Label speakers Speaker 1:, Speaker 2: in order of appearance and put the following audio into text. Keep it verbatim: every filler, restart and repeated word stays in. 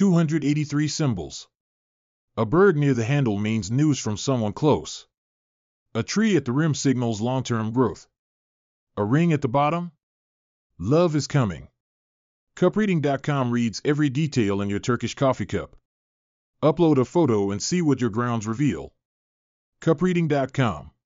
Speaker 1: two hundred eighty-three symbols. A bird near the handle means news from someone close. A tree at the rim signals long-term growth. A ring at the bottom? Love is coming. Cup reading dot com reads every detail in your Turkish coffee cup. Upload a photo and see what your grounds reveal. Cup reading dot com